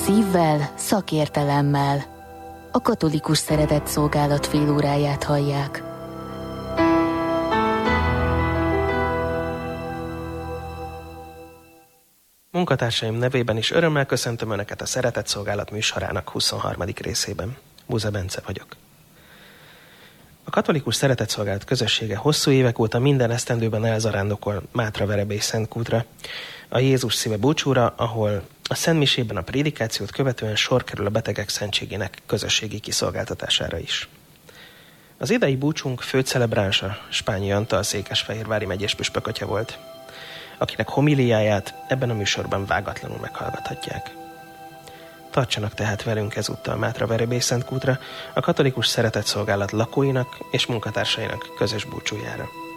Szívvel, szakértelemmel. A Katolikus Szeretetszolgálat félóráját hallják. Munkatársaim nevében is örömmel köszöntöm Önöket a Szeretetszolgálat műsorának 23. részében. Buza Bence vagyok. A Katolikus Szeretetszolgálat közössége hosszú évek óta minden esztendőben elzarándokol Mátra-Verebély-Szentkútra, a Jézus szíve búcsúra, ahol a szentmisében a prédikációt követően sor kerül a betegek szentségének közösségi kiszolgáltatására is. Az idei búcsunk fő celebránsa Spányi Antal székesfehérvári megyés püspökatya volt, akinek homiliáját ebben a műsorban vágatlanul meghallgathatják. Tartsanak tehát velünk ezúttal Mátra-Verebély-Szentkútra, a Katolikus Szeretetszolgálat lakóinak és munkatársainak közös búcsújára.